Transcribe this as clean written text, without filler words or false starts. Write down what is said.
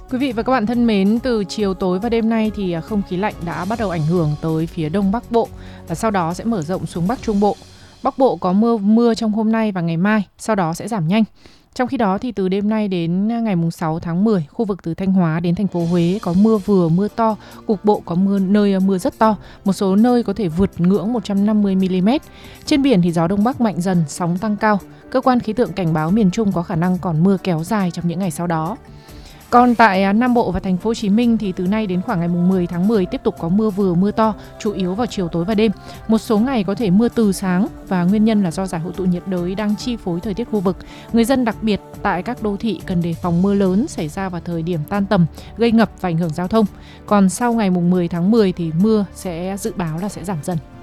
Quý vị và các bạn thân mến, từ chiều tối và đêm nay thì không khí lạnh đã bắt đầu ảnh hưởng tới phía Đông Bắc Bộ và sau đó sẽ mở rộng xuống Bắc Trung Bộ. Bắc Bộ có mưa trong hôm nay và ngày mai, sau đó sẽ giảm nhanh. Trong khi đó thì từ đêm nay đến ngày 6 tháng 10, khu vực từ Thanh Hóa đến thành phố Huế có mưa vừa mưa to, cục bộ có nơi mưa rất to, một số nơi có thể vượt ngưỡng 150 mm. Trên biển thì gió Đông Bắc mạnh dần, sóng tăng cao. Cơ quan khí tượng cảnh báo miền Trung có khả năng còn mưa kéo dài trong những ngày sau đó. Còn tại Nam Bộ và thành phố Hồ Chí Minh thì từ nay đến khoảng ngày 10 tháng 10 tiếp tục có mưa vừa mưa to, chủ yếu vào chiều tối và đêm. Một số ngày có thể mưa từ sáng và nguyên nhân là do giải hội tụ nhiệt đới đang chi phối thời tiết khu vực. Người dân đặc biệt tại các đô thị cần đề phòng mưa lớn xảy ra vào thời điểm tan tầm, gây ngập và ảnh hưởng giao thông. Còn sau ngày 10 tháng 10 thì mưa dự báo là sẽ giảm dần.